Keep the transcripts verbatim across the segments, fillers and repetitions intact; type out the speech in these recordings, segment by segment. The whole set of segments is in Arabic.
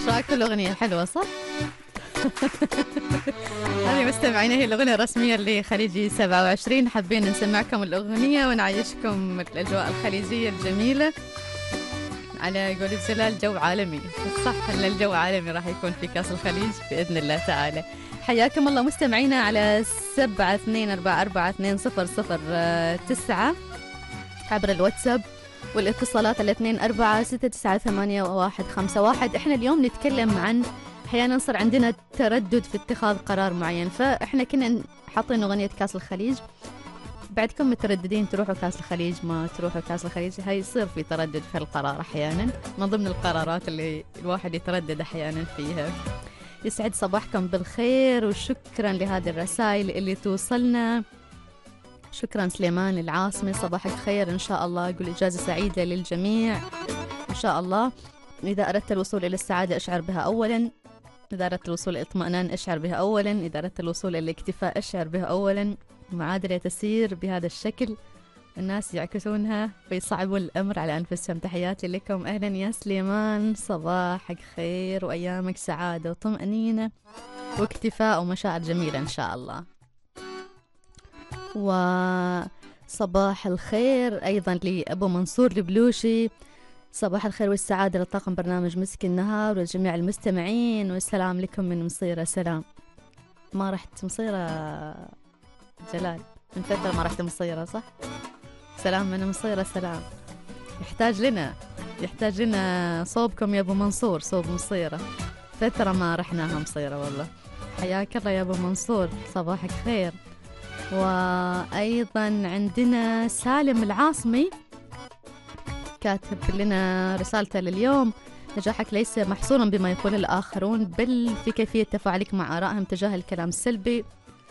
رايك الأغنية حلوة صح؟ هذه مستمعينا هي الأغنية الرسمية لخليجي سبعة وعشرين. حابين نسمعكم الأغنية ونعيشكم الأجواء الخليجية الجميلة على قول الجلال جو عالمي. صح ان الجو عالمي راح يكون في كاس الخليج بإذن الله تعالى. حياكم الله مستمعينا على سبعة اثنين أربعة أربعة اثنين صفر صفر تسعة عبر الواتساب، والاتصالات على اثنين أربعة ستة تسعة ثمانية واحد خمسة واحد. احنا اليوم نتكلم عن أحيانا صار عندنا تردد في اتخاذ قرار معين، فاحنا كنا حاطين أغنية كاس الخليج. بعدكم مترددين تروحوا كاس الخليج ما تروحوا كاس الخليج، هاي يصير في تردد في القرار أحيانا، من ضمن القرارات اللي الواحد يتردد أحيانا فيها. يسعد صباحكم بالخير وشكرا لهذه الرسائل اللي توصلنا. شكرا سليمان العاصمي، صباحك خير إن شاء الله، يقول إجازة سعيدة للجميع إن شاء الله. إذا أردت الوصول إلى السعادة أشعر بها أولا، إذا أردت الوصول إلى الاطمئنان أشعر بها أولا، إذا أردت الوصول إلى الاكتفاء أشعر بها أولا. معادلة تسير بهذا الشكل، الناس يعكسونها ويصعبوا الأمر على أنفسهم. تحياتي لكم. أهلا يا سليمان، صباحك خير وأيامك سعادة وطمأنينة واكتفاء ومشاعر جميلة إن شاء الله. وصباح الخير أيضا لأبو منصور البلوشي، صباح الخير والسعادة لطاقم برنامج مسك النهار ولجميع المستمعين، والسلام لكم من مصيرة. سلام. ما رحت مصيرة جلال من فترة، ما رحت مصيرة صح؟ سلام من مصيرة. سلام. يحتاج لنا يحتاج لنا صوبكم يا أبو منصور، صوب مصيرة، فترة ما رحناها مصيرة والله. حياك الله يا أبو منصور، صباحك خير. وأيضا عندنا سالم العاصمي كاتب لنا رسالته لليوم: نجاحك ليس محصورا بما يقوله الآخرون، بل في كيفية تفاعلك مع آرائهم تجاه الكلام السلبي.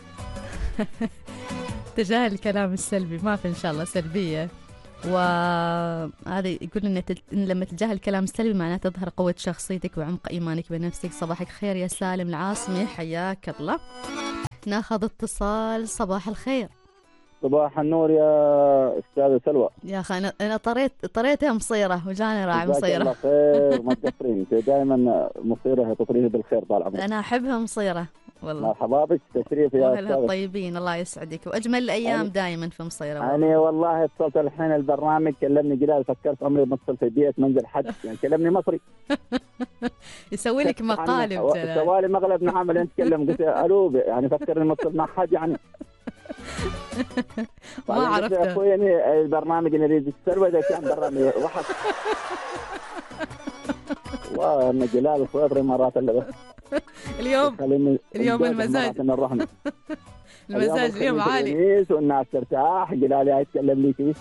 تجاه الكلام السلبي ما في إن شاء الله سلبية. وهذا يقول إن, تت... إن لما تتجاهل الكلام السلبي معناه تظهر قوة شخصيتك وعمق إيمانك بنفسك. صباحك خير يا سالم العاصمي، حياك الله. ناخذ اتصال. صباح الخير. صباح النور يا أستاذة سلوى. يا أخي أنا أنا طريت طريتها مصيرة وجاني راعي مصيرة. الله خير، ما تقصرين دائما مصيرة تطريه بالخير طال عمرك. أنا أحبها مصيرة والله. مرحبا بك، تشريف يا أهلها أستاذ. الطيبين، الله يسعدك، وأجمل الأيام أنا دائما في مصيرة. والله أنا والله اتصلت الحين البرنامج كلمني جلال، فكرت عمري بتصل في بيت منزل حد يعني كلمني مصري. يسوي لك مقالب جلال. سوالي مغلب نعم اللي نتكلم، قلت ألو يعني فكرني متصل مع حد يعني. ما عرفته أخوي يعني البرنامج اللي يريد السلوى إذا كان برنامج وحد. والله أن جلال الخويطري مرات اللي اليوم اليوم المزاج المزاج اليوم عالي والناس ترتاح. جلال يتكلم لي كيف.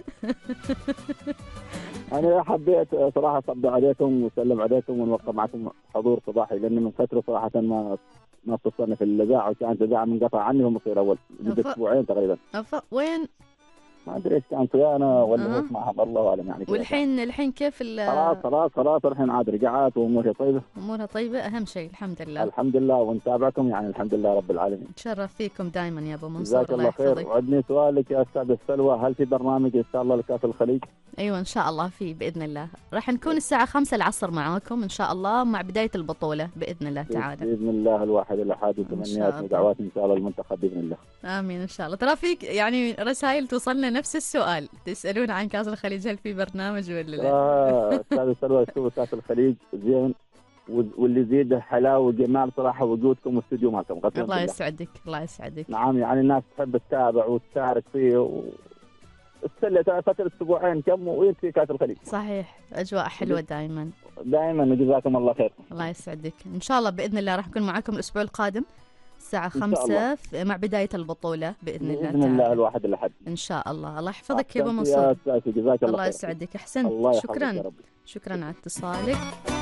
أنا حبيت صراحة صبح عليكم وسلم عليكم ونوقع معكم حضور صباحي، لأن من فترة صراحة ما ما اتصلنا في الإذاعة، وكانت الإذاعة منقطع عني ومصير أول مدة أسبوعين تقريبا. أف... وين؟ ما أدري إيش كان صيانة ولا إيش معهم، الله أعلم يعني. والحين الحين كيف ال خلاص خلاص خلاص الحين عاد رجعت وأمورها طيبة. أمورها طيبة أهم شيء الحمد لله. الحمد لله، ونتابعكم يعني الحمد لله رب العالمين. نتشرف فيكم دائما يا أبو منصور، الله يحفظك. وعدني سؤالك يا أستاذ السلوى، هل في برنامج إن شاء الله لكاس الخليج؟ أيوة إن شاء الله في بإذن الله، راح نكون الساعة خمسة العصر معاكم إن شاء الله مع بداية البطولة بإذن الله تعالى. بإذن الله الواحد الأحد، وتمنيات ودعوات إن شاء الله المنتخب بإذن الله. آمين إن شاء الله. ترى فيك يعني رسائل توصلنا نفس السؤال، تسألون عن كاس الخليج هل في برنامج ولا لا؟ آه أستاذ السلوى، شوف كاس الخليج زين، واللي يزيد حلاوة وجمال صراحة وجودكم واستديو مالكم. الله يسعدك الله يسعدك. نعم يعني الناس تحب تتابع وتشارك فيه و... السلة فترة أسبوعين كم ويكفي كاس الخليج. صحيح، أجواء حلوة دائما دائما. جزاكم الله خير. الله يسعدك. إن شاء الله بإذن الله راح نكون معكم الأسبوع القادم الساعة خمسة مع بداية البطولة بإذن الله. بإذن الله الواحد الأحد إن شاء الله. الله يحفظك يا أبو منصور. جزاك الله, الله يسعدك. أحسنت. شكرا شكرا على اتصالك.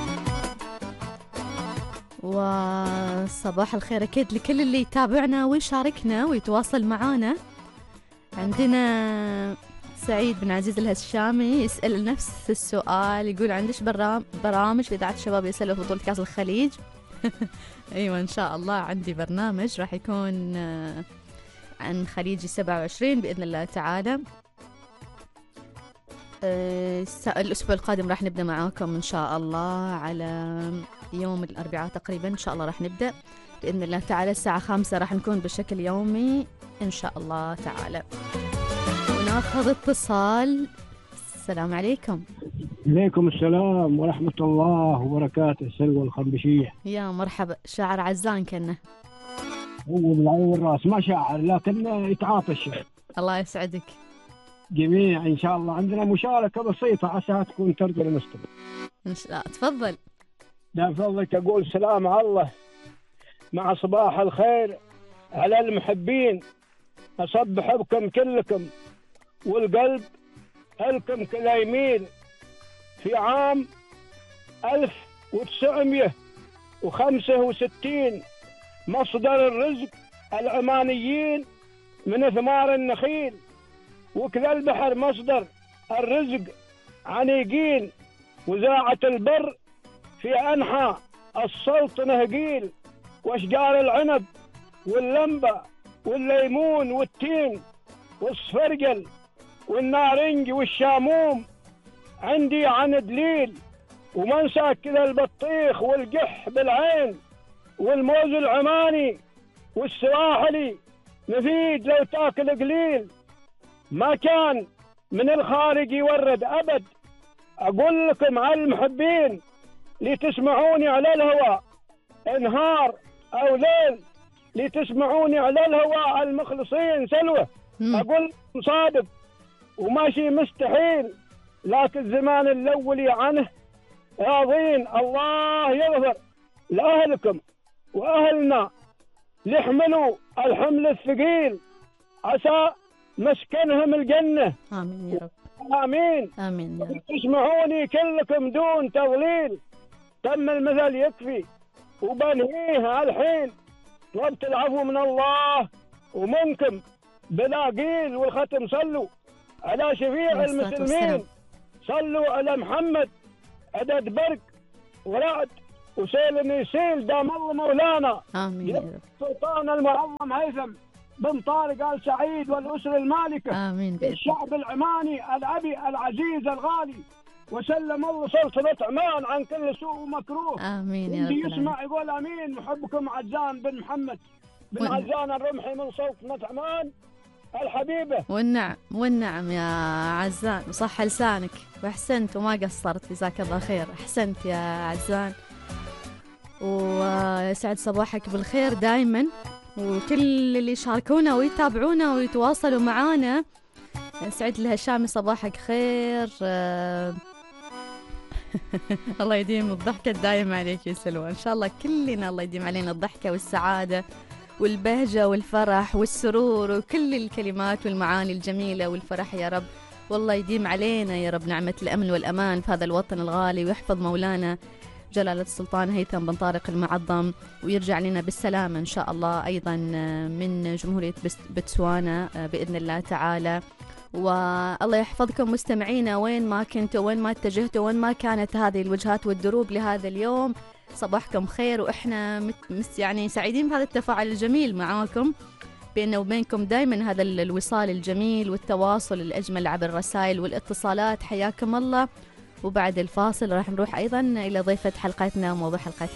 وصباح الخير أكيد لكل اللي يتابعنا ويشاركنا ويتواصل معنا. عندنا سعيد بن عزيز الهشامي يسأل نفس السؤال، يقول عندش برامج في إذاعة الشباب يسألوا في بطولة كأس الخليج؟ أيوة إن شاء الله عندي برنامج راح يكون عن خليجي سبعة وعشرين بإذن الله تعالى. آه، الس- الأسبوع القادم راح نبدأ معاكم إن شاء الله على يوم الأربعاء تقريبا، إن شاء الله راح نبدأ بإذن الله تعالى الساعة خمسة، راح نكون بشكل يومي إن شاء الله تعالى. وناخذ اتصال. السلام عليكم. عليكم السلام ورحمة الله وبركاته. سلوى الخنبشية. يا مرحبا، شاعر عزان كنا. هو بالعين والراس، ما شاعر لكن يتعاطى الشعر. الله يسعدك. جميع إن شاء الله. عندنا مشاركة بسيطة عساها تكون ترضي المستمع. إن شاء الله. تفضل. لا فضلك أقول سلام الله مع صباح الخير على المحبين، أصبح بكم كلكم والقلب هلكم كلا يميل. في عام ألف وتسعمية وخمسة وستين مصدر الرزق العمانيين من ثمار النخيل، وكذا البحر مصدر الرزق عنيقين، وزاعة البر في أنحى السلطنة قيل، واشجار العنب واللمبة والليمون والتين والصفرجل والنارنج والشاموم عندي عن دليل، ومنسى كذا البطيخ والقح بالعين، والموز العماني والسواحلي مفيد لو تاكل قليل. ما كان من الخارج يورد أبد، أقول لكم على المحبين لتسمعوني على الهواء نهار أو ليل، لتسمعوني على الهواء المخلصين سلوى. أقول صادق وماشي مستحيل، لكن الزمان الأولي عنه راضين. الله يغفر لأهلكم وأهلنا ليحملوا الحمل الثقيل، عسى مسكنهم الجنة. آمين يا رب. آمين آمين يا رب. تسمعوني كلكم دون تضليل، تم المثل يكفي وبنهيه الحين. طلبت العفو من الله ومنكم بلا قيل، والختم صلوا على شفيع المسلمين، صلوا على محمد عدد برق ورعد وسيل يسيل، دام الله مولانا. آمين يا رب. سلطان المعظم هيثم بن طارق آل سعيد والأسرة المالكة، آمين بإذن الشعب العماني الأبي العزيز الغالي، وسلم الله سلطنة عمان عن كل سوء ومكروه. آمين يا رب. اللي يسمع يقول آمين. محبكم عزان بن محمد بن ون... عزان الرمحي من سلطنة عمان الحبيبة. والنعم والنعم يا عزان، وصح لسانك وأحسنت وما قصرت، جزاك الله خير. أحسنت يا عزان، ويسعد صباحك بالخير دايما، وكل اللي يشاركونا ويتابعونا ويتواصلوا معانا سعد الهشامي صباحك خير. آه، الله يديم الضحكة الدايمة عليك يا سلوى، إن شاء الله كلنا الله يديم علينا الضحكة والسعادة والبهجة والفرح والسرور وكل الكلمات والمعاني الجميلة والفرح يا رب. والله يديم علينا يا رب نعمة الأمن والأمان في هذا الوطن الغالي، ويحفظ مولانا جلالة السلطان هيثم بن طارق المعظم، ويرجع لنا بالسلامة إن شاء الله أيضا من جمهورية بتسوانا بإذن الله تعالى. والله يحفظكم مستمعينا وين ما كنتوا، وين ما اتجهتوا، وين ما كانت هذه الوجهات والدروب لهذا اليوم. صباحكم خير، وإحنا مت يعني سعيدين بهذا التفاعل الجميل معاكم، بيننا وبينكم دايما هذا الوصال الجميل والتواصل الأجمل عبر الرسائل والاتصالات. حياكم الله. وبعد الفاصل راح نروح أيضا إلى ضيفة حلقتنا وموضوع حلقتنا.